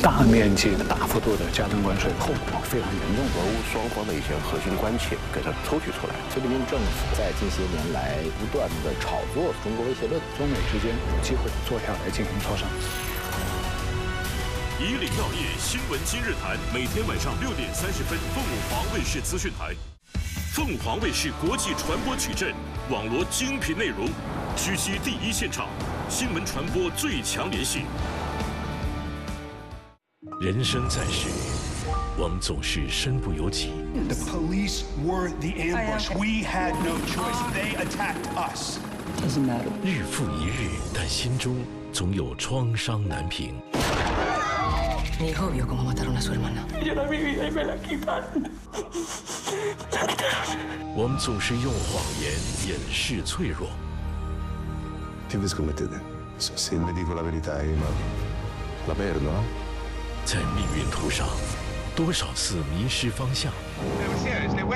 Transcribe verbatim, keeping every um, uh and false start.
大面积的、大幅度的加征关税，后果非常严重。 俄乌双方的一些核心关切给它抽取出来。 菲律宾政府在近些年来不断的炒作中国威胁论， 中美之间有机会坐下来进行磋商。 以岭药业新闻今日谈，每天晚上六点三十分，凤凰卫视资讯台。凤凰卫视国际传播矩阵，网罗精品内容，狙击第一现场，新闻传播最强联系。 人生在世，我们总是身不由己。 The police were the ambush. We had no choice. They attacked us. Doesn't matter. 日复一日，但心中总有创伤难平。 Mi hijo vio cómo mataron a su hermana. Yo la viví y me la quitaron. 我们总是用谎言掩饰脆弱。 Che vi scommettete? Se le dico la verità, ma la perdo, eh? 在命运途上，多少次迷失方向。